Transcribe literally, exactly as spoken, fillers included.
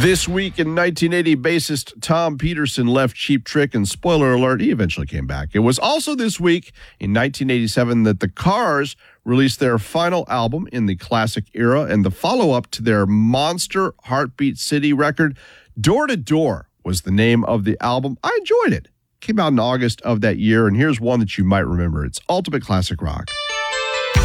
This week in nineteen eighty, bassist Tom Peterson left Cheap Trick, and spoiler alert, he eventually came back. It was also this week in nineteen eighty-seven that the Cars released their final album in the classic era and the follow-up to their monster Heartbeat City record. Door to Door was the name of the album. I enjoyed it. Came out in August of that year, and here's one that you might remember. It's Ultimate Classic Rock.